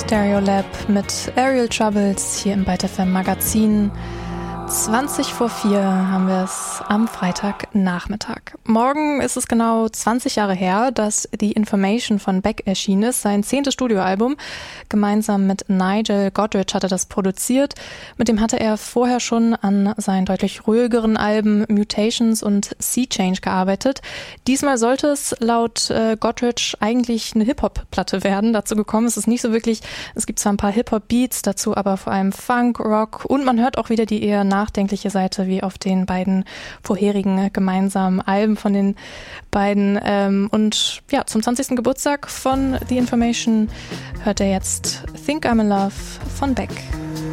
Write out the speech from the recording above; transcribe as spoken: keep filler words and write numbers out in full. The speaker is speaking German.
Stereolab mit Aerial Troubles hier im Byte F M Magazin. zwanzig vor vier haben wir es am Freitagnachmittag. Morgen ist es genau zwanzig Jahre her, dass The Information von Beck erschienen ist, sein zehntes Studioalbum. Gemeinsam mit Nigel Godrich hat er das produziert. Mit dem hatte er vorher schon an seinen deutlich ruhigeren Alben Mutations und Sea Change gearbeitet. Diesmal sollte es laut äh, Godrich eigentlich eine Hip-Hop-Platte werden. Dazu gekommen ist es nicht so wirklich. Es gibt zwar ein paar Hip-Hop-Beats, dazu aber vor allem Funk, Rock und man hört auch wieder die eher nachdenkliche Seite wie auf den beiden vorherigen gemeinsamen Alben von den beiden. Ähm, und ja, zum zwanzigsten Geburtstag von The Information hört er jetzt Think I'm in Love von Beck.